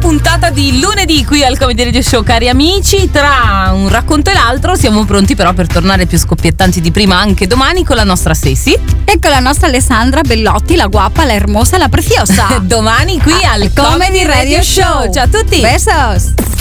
puntata di lunedì qui al Comedy Radio Show, cari amici. Tra un racconto e l'altro siamo pronti però per tornare più scoppiettanti di prima anche domani con la nostra Ceci e con la nostra Alessandra Bellotti, la guapa, la hermosa, la preciosa. domani qui al Comedy Radio Show. Ciao a tutti. Besos.